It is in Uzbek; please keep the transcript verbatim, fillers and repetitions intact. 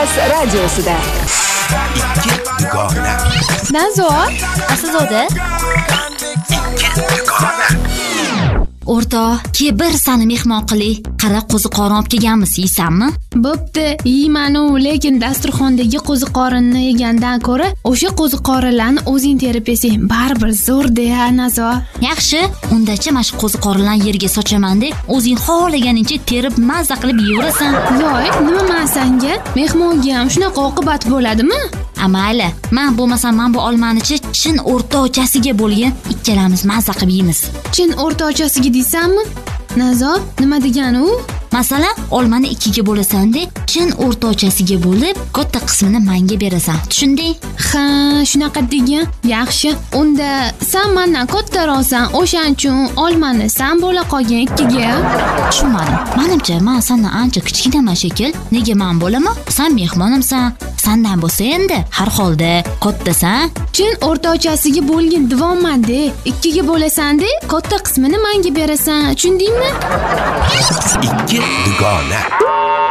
Express radiosida. Ikki dugona. Nazo, Asazoda. Ikki dugona. O'rta, kibir sani mehmon qili. Qara qo'ziqorin olib kelganmiz, yeysanmi? Bo'pti, yeyman-u, lekin dasturxondagi qo'ziqorinni yegandan ko'ra, o'sha qo'ziqorinlarni o'zing terib yesang, baribir zo'r-da, Nazo. Yaxshi, undachi mana shu qo'ziqorinlarni yerga sochaman deb, o'zing xohlaganingcha terib mazza qilib yeyverasan. Voy, nima men senga? Mehmonga ham shunaqa oqibat bo'ladimi? Amayli, men bo'lmasam men bu olmanichi chin o'rtochasiga bo'lgan ikkalamiz mazza qilib yeymiz. Chin o'rtochasiga deysanmi? Nazo, nima degani u? Masalan, olmani ikkiga bo'lasan-da, chin o'rtochasiga bo'lib, katta qismini menga berasan. Tushunding? Ha, shunaqa degan. Yaxshi. Unda sen mendan kattaroqsan, o'shaning uchun olmani sen bo'la qolgan ikkiga. Tushunmadim. Menimcha, men sendan ancha kichkinaman shekil. Nega men bo'laman? Sen mehmonimsan. Sendan bo'lsa endi, har holda kattasan. Chin o'rtochasiga bo'lgan divonman-da. Ikkiga bo'lasan-da, katta qismini menga berasan. Tushundingmi? Ikki dugona.